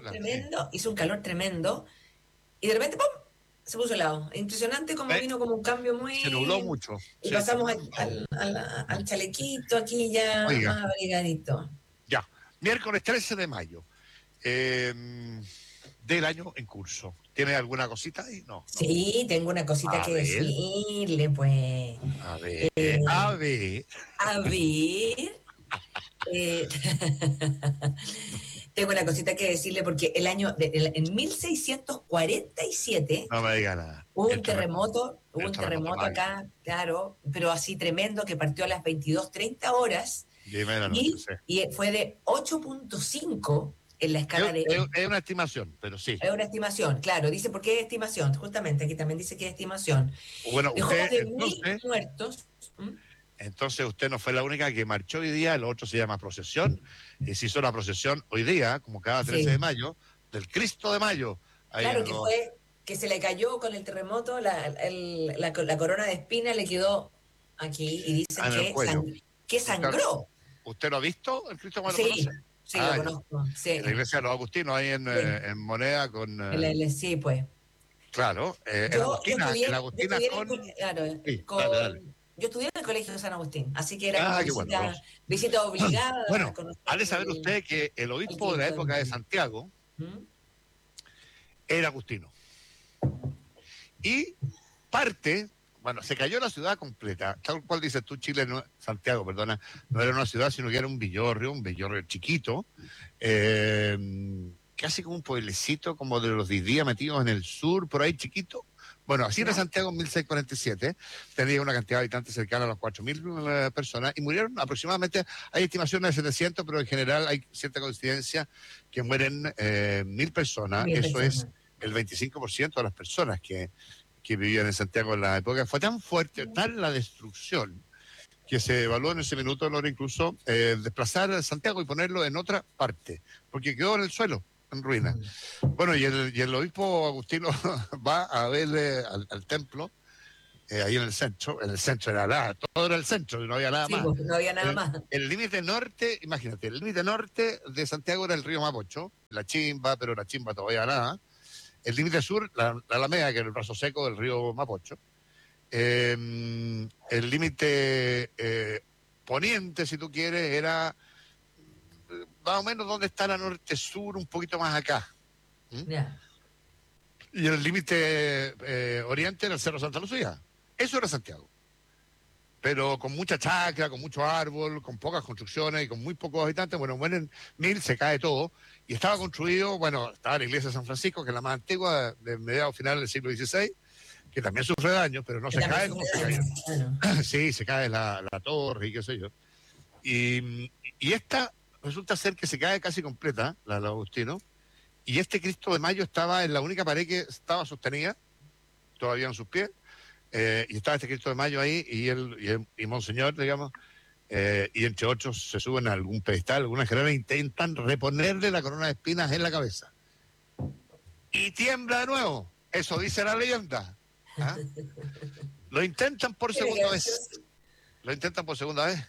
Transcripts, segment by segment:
época, sí. hizo un calor tremendo, y de repente, ¡pum!, se puso helado. Impresionante como Eh, vino como un cambio Se nubló muy... mucho, Y sí, se pasamos nubló todo. al chalequito, aquí ya Oiga, más abrigadito. ya, miércoles 13 de mayo eh, del año en curso. ¿Tiene alguna cosita ahí? No, no. Sí, tengo una cosita A que ver, decirle, pues. a ver, Eh, a ver. a ver. eh, tengo una cosita que decirle porque en 1647 No me diga nada. hubo El un terremoto de terremoto mayo. acá, claro, pero así tremendo que partió a las 22:30 Dime de la noche, y, sí. y fue de 8,5 en la escala de... Es una estimación, pero sí. Es una estimación, claro, dice por qué es estimación, justamente aquí también dice que es estimación. Bueno, Dejó más usted, de 1.000 entonces, muertos. ¿Mm? entonces usted no fue la única que marchó hoy día, lo otro se llama procesión, y se hizo la procesión hoy día, como cada 13 de Sí, mayo, del Cristo de Mayo, ahí claro en que los... fue que se le cayó con el terremoto, la corona de espina le quedó aquí y dicen en el cuello. que ¿Usted, sangró. usted lo ha visto? ¿El Cristo de Mayo lo conoce? Sí, sí, lo Ah, ya. conozco, En la sí, iglesia de los Agustinos, ahí sí, en Moneda con... sí, pues. claro, en Yo Agustinas estudié con... claro, Sí, dale, dale. yo estudié en el Colegio de San Agustín, así que era como Ah, qué bueno, visita, conoce. visita obligada a Bueno, ha conocer de saber usted que el el obispo de la Cristo de época de Mayo. Santiago ¿Mm? era agustino. Y parte, bueno, se cayó la ciudad completa, tal cual dices tú, Chile, Santiago, perdona, no era una ciudad, sino que era un villorrio chiquito, casi como un pueblecito, como de los 10 días metidos en el sur, por ahí chiquito. Bueno, así era ¿Ya? Santiago en 1647, tenía una cantidad de habitantes cercana a las 4.000 personas y murieron aproximadamente, hay estimaciones de 700, pero en general hay cierta coincidencia que mueren 1.000 personas, 1.000 eso es personas. el 25% de las personas que vivían en Santiago en la época. Fue tan fuerte, tal la destrucción, que se evaluó en ese minuto, Lora, incluso desplazar a Santiago y ponerlo en otra parte, porque quedó en el suelo, en ruina. Mm. Bueno, y el obispo Agustino va a verle al templo, ahí en el centro era nada, todo era el centro, no había nada Sí, más. pues no había nada más. El límite norte, imagínate, el límite norte de Santiago era el río Mapocho, la Chimba, pero la Chimba todavía nada. El límite sur, la Alameda, que era el brazo seco del río Mapocho. El límite poniente, si tú quieres, era más o menos donde está la norte-sur, un poquito más acá. ¿Mm? Ya. Y el límite oriente era el Cerro Santa Lucía. Eso era Santiago. Pero con mucha chacra, con mucho árbol, con pocas construcciones y con muy pocos habitantes. Bueno, mueren 1.000, se cae todo. Y estaba construido, bueno, estaba la iglesia de San Francisco, que es la más antigua, de mediados final del siglo XVI, que también sufre daños, pero no Que se también cae sufre como se daño. cayó. Claro. Sí, se cae la torre y qué sé yo. Y esta resulta ser que se cae casi completa, la Agustino, y este Cristo de Mayo estaba en la única pared que estaba sostenida, todavía en sus pies, y estaba este Cristo de Mayo ahí, y Monseñor, digamos, y entre otros se suben a algún pedestal, algunas generales intentan reponerle la corona de espinas en la cabeza. Y tiembla de nuevo, eso dice la leyenda. ¿Ah? Lo intentan por Tiene que segunda haber sido vez, así. lo intentan por segunda vez,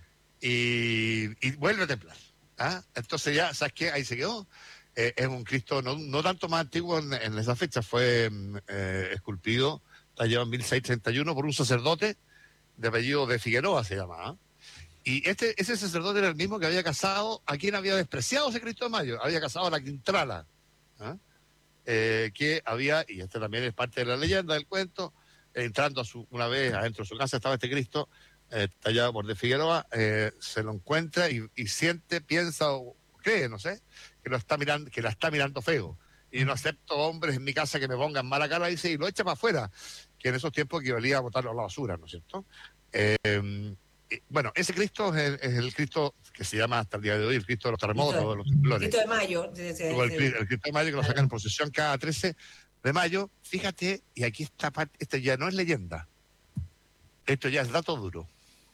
y vuelve a temblar. ¿Ah? Entonces ya, ¿sabes qué? Ahí se quedó. Es un Cristo no tanto más antiguo en esa fecha, fue esculpido, tallado en 1631 por un sacerdote de apellido de Figueroa, se llama. ¿Ah? Y ese sacerdote era el mismo que había casado a quien había despreciado ese Cristo de Mayo, había casado a la Quintrala. ¿Ah? Que había, y este también es parte de la leyenda del cuento, entrando una vez adentro de su casa estaba este Cristo, tallado por de Figueroa, se lo encuentra y siente, piensa o cree, no sé, que lo está mirando, que la está mirando feo. Y no acepto hombres en mi casa que me pongan mala cara, dice, y lo echa para afuera, que en esos tiempos equivalía a botarlo a la basura, ¿no es cierto? Eh, bueno, ese Cristo es el Cristo que se llama hasta el día de hoy el Cristo de los terremotos, de los temblores. Cristo de Mayo. Luego el Cristo de Mayo que lo sacan Claro. en procesión cada 13 de mayo. Fíjate, y aquí está, esto ya no es leyenda, esto ya es dato duro.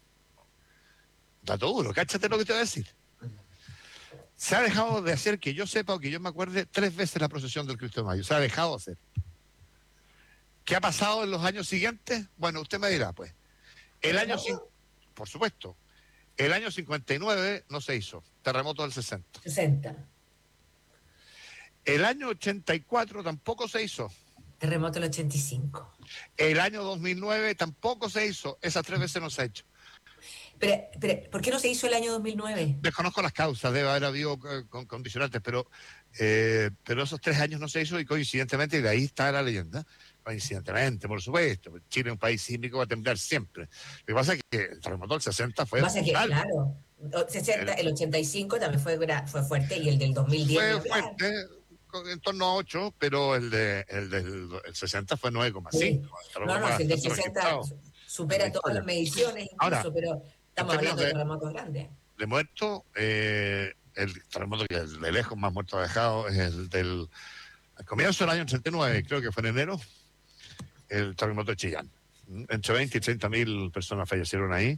Dato duro, cáchate lo que te voy a decir. Se ha dejado de hacer, que yo sepa o que yo me acuerde, 3 veces la procesión del Cristo de Mayo. Se ha dejado de hacer. ¿Qué ha pasado en los años siguientes? Bueno, usted me dirá, pues. El año, ¿Terremoto? por supuesto, el año 59 no se hizo, terremoto del 60. 60. El año 84 tampoco se hizo. Terremoto del 85. El año 2009 tampoco se hizo. Esas 3 veces no se ha hecho. Pero, ¿por qué no se hizo el año 2009? Desconozco las causas, debe haber habido condicionantes, pero esos 3 años no se hizo y coincidentemente, y de ahí está la leyenda, coincidentemente, por supuesto, Chile es un país sísmico, va a temblar siempre. Lo que pasa es que el terremoto del 60 fue Pasa que, brutal. claro, el 85 también fue fuerte y el del 2010 ni Fue hablar. fuerte, en torno a 8, pero el del 60 fue 9,5. Sí. No, si el del 60 registrado en la supera todas historia. las mediciones Ahora, incluso, pero en estamos términos hablando de terremotos grandes. de muertos, el terremoto que de lejos más muertos ha dejado es al comienzo del año 39, creo que fue en enero, el terremoto de Chillán. Entre 20 y 30 mil personas fallecieron ahí.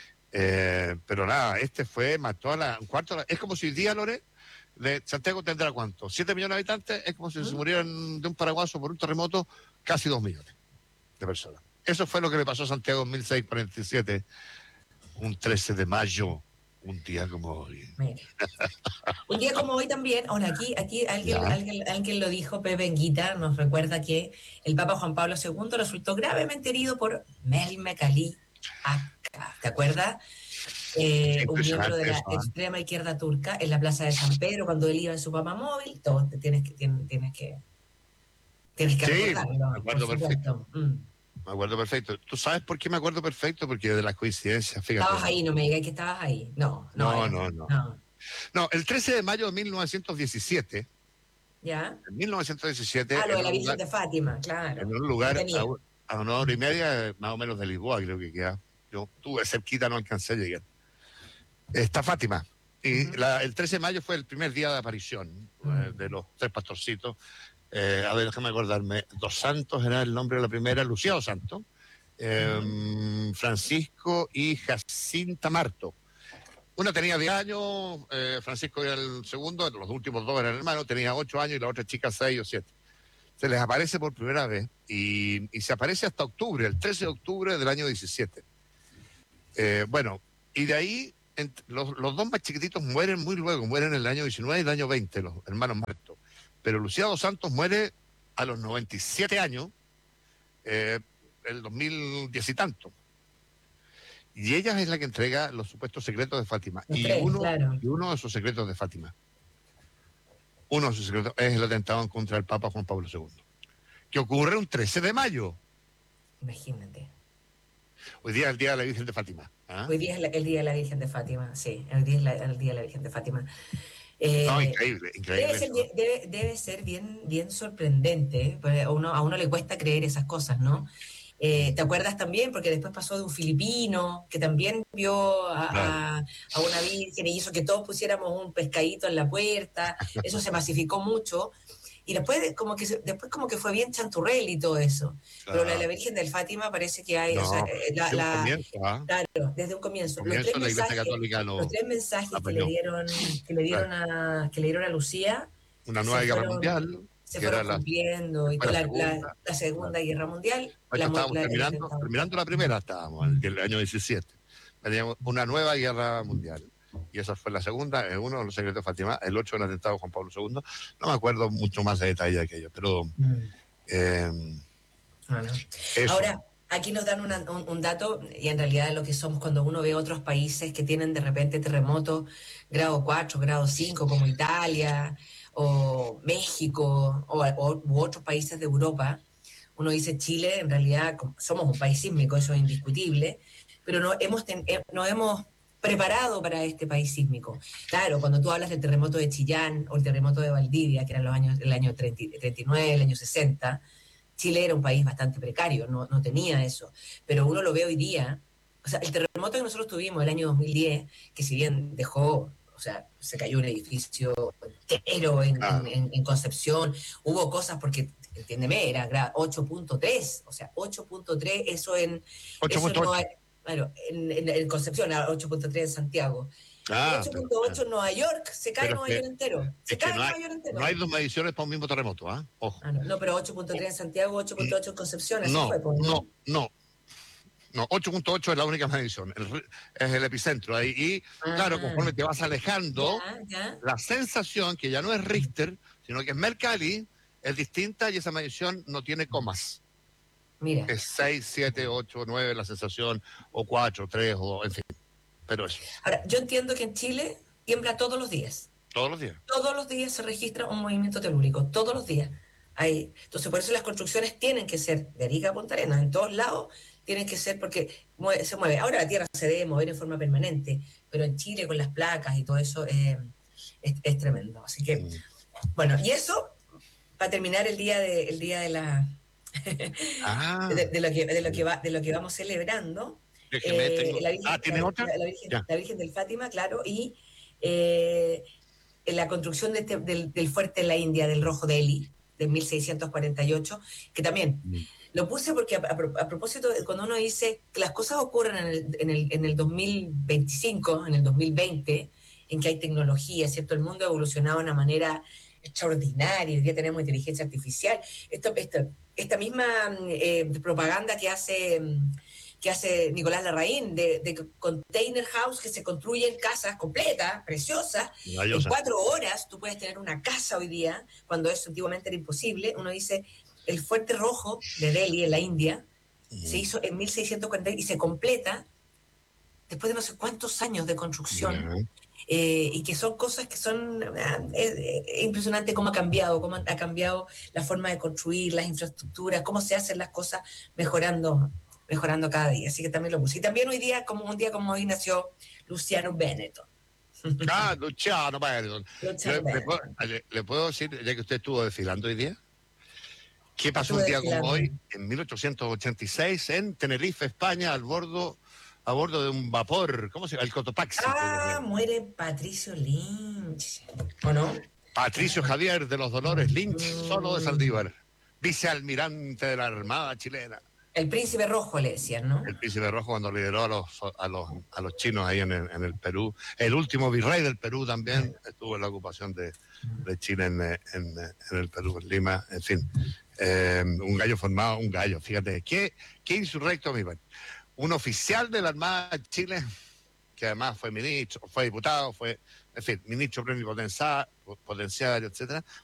Pero nada, mató a un cuarto. Es como si hoy día, Lore, de Santiago tendrá ¿cuánto? 7 millones de habitantes, es como si se murieran de un paraguaso por un terremoto casi 2 millones de personas. Eso fue lo que le pasó a Santiago en 1647, un 13 de mayo, un día como hoy. Mira. Un día como hoy también, ahora aquí alguien lo dijo, Pepe Enguita nos recuerda que el Papa Juan Pablo II resultó gravemente herido por Melme Ali Akka, ¿te acuerdas? Un miembro de la extrema izquierda turca en la plaza de San Pedro cuando él iba en su papamóvil. Todo tienes que recordarlo, me acuerdo por supuesto. perfecto. Me acuerdo perfecto. ¿Tú sabes por qué me acuerdo perfecto? Porque de las coincidencias, fíjate. Estabas ahí, no me digas que estabas ahí. No. No, el 13 de mayo de 1917. ¿Ya? En 1917. Lo de la Virgen de Fátima, claro. En un lugar a 1 hora y media, más o menos, de Lisboa, creo que queda. Yo estuve cerquita, no alcancé a llegar. Está Fátima. Y el 13 de mayo fue el primer día de aparición de los 3 pastorcitos. A ver, déjame acordarme. Dos Santos era el nombre de la primera, Lucía dos Santos, Francisco y Jacinta Marto. Una tenía 10 años, Francisco era el segundo, los últimos 2 eran hermanos, tenía 8 años y la otra chica 6 o 7. Se les aparece por primera vez y se aparece hasta octubre, el 13 de octubre del año 17. Y de ahí los 2 más chiquititos mueren muy luego, mueren en el año 19 y el año 20, los hermanos Marto. Pero Lucía dos Santos muere a los 97 años, el 2010 y tanto. Y ella es la que entrega los supuestos secretos de Fátima. Y uno de esos secretos de Fátima, uno de sus secretos es el atentado contra el Papa Juan Pablo II, que ocurre un 13 de mayo. Imagínate. Hoy día es el Día de la Virgen de Fátima. Hoy día es el Día de la Virgen de Fátima, sí. El día es el Día de la Virgen de Fátima. Increíble. Debe ser bien sorprendente, porque a uno le cuesta creer esas cosas, ¿no? ¿Te acuerdas también? Porque después pasó de un filipino que también vio a una virgen y hizo que todos pusiéramos un pescadito en la puerta. Eso se masificó mucho. Y después como que fue bien chanturrel y todo eso. Pero la Virgen del Fátima parece que hay... Claro, desde un comienzo. Los 3 mensajes que le dieron a Lucía... Una nueva guerra mundial. Se fueron cumpliendo. Y la Segunda Guerra Mundial. Estábamos terminando la primera, estábamos, el año 17. Teníamos una nueva guerra mundial. Y esa fue la segunda, uno de los secretos de Fátima, el 8 del atentado de Juan Pablo II. No me acuerdo mucho más de detalle de aquello, pero... Ahora, aquí nos dan un dato, y en realidad lo que somos cuando uno ve otros países que tienen de repente terremotos grado 4, grado 5, como Italia, o México, u otros países de Europa, uno dice Chile, en realidad somos un país sísmico, eso es indiscutible, pero nos hemos preparado para este país sísmico. Claro, cuando tú hablas del terremoto de Chillán o el terremoto de Valdivia, que eran el año 39, el año 60, Chile era un país bastante precario, no tenía eso. Pero uno lo ve hoy día, o sea, el terremoto que nosotros tuvimos el año 2010, que si bien dejó, o sea, se cayó un edificio entero en Concepción, hubo cosas porque, entiéndeme, era 8.3, o sea, 8.3, eso en... 8.8. Claro, en Concepción, 8.3 en Santiago. 8.8 en Nueva York, se cae Nueva York entero. No hay 2 mediciones para un mismo terremoto, Ojo. No, pero 8.3 en Santiago, 8.8 en Concepción, así fue. No, 8.8 es la única medición, es el epicentro ahí. Y claro, conforme te vas alejando, la sensación, que ya no es Richter, sino que en Mercalli es distinta y esa medición no tiene comas. Mira. Es 6, 7, 8, 9 la sensación, o 4, 3, o en fin. Pero eso, Ahora, yo entiendo que en Chile tiembla todos los días. todos los días. Todos los días se registra un movimiento telúrico, todos los días. Entonces, por eso las construcciones tienen que ser de Arica a Punta Arenas, en todos lados tienen que ser porque se mueve. Ahora la Tierra se debe mover en forma permanente, pero en Chile con las placas y todo eso es tremendo. Así que, bueno, y eso, para terminar el día de la... de lo que vamos celebrando. ¿Tiene otra? La Virgen del Fátima, claro, y la construcción del fuerte en la India, del Rojo Delhi, de 1648, que también lo puse porque a propósito, cuando uno dice que las cosas ocurren en el 2025, en el 2020, en que hay tecnología, ¿cierto? El mundo ha evolucionado de una manera extraordinaria, hoy día tenemos inteligencia artificial. Esta misma propaganda que hace Nicolás Larraín, de container house, que se construyen casas completas, preciosas. En 4 horas tú puedes tener una casa hoy día, cuando eso antiguamente era imposible. Uno dice, el Fuerte Rojo de Delhi, en la India, se hizo en 1640 y se completa después de no sé cuántos años de construcción. Y que son cosas que son impresionante cómo ha cambiado la forma de construir, las infraestructuras, cómo se hacen las cosas mejorando cada día. Así que también lo puse. Y también hoy día, como un día como hoy, nació Luciano Benetton. Luciano Benetton. ¿Le puedo decir, ya que usted estuvo desfilando hoy día? ¿Qué pasó un día como hoy, en 1886, en Tenerife, España, a bordo de un vapor? ¿Cómo se llama? El Cotopaxi. Muere Patricio Lynch, ¿o no? Patricio Javier de los Dolores Lynch, solo de Saldívar, vicealmirante de la Armada chilena. El Príncipe Rojo le decían, ¿no? El Príncipe Rojo, cuando lideró a los chinos ahí en el Perú. El último virrey del Perú también estuvo en la ocupación de Chile en el Perú, en Lima, en fin. Un gallo, fíjate. ¿Qué insurrecto, mi padre? Un oficial de la Armada de Chile, que además fue ministro, fue diputado, fue, en fin, ministro plenipotenciario, etcétera,